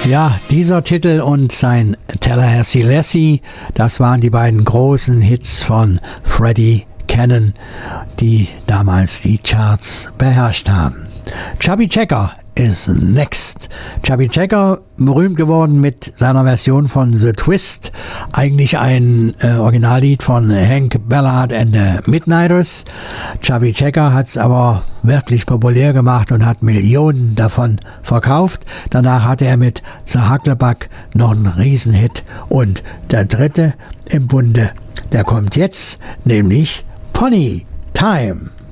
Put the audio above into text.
Ja, dieser Titel und sein Tallahassee Lassie, das waren die beiden großen Hits von Freddie Cannon, die damals die Charts beherrscht haben. Chubby Checker is next. Chubby Checker, berühmt geworden mit seiner Version von The Twist, eigentlich ein Originallied von Hank Ballard and the Midnighters. Chubby Checker hat es aber wirklich populär gemacht und hat Millionen davon verkauft. Danach hatte er mit The Hucklebuck noch einen Riesenhit. Und der dritte im Bunde, der kommt jetzt, nämlich Pony Time.